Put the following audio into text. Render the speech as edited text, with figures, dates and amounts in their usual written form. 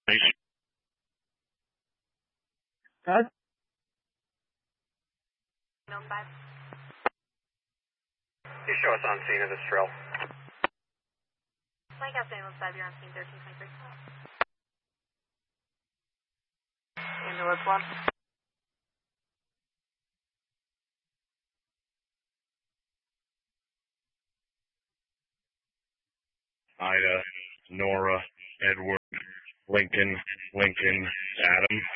Huh? You show us on scene of this trail. Mike Afternoon 5, you're on scene 1323. Ambulance 1. Ida, Nora, Edward, Lincoln, Adam.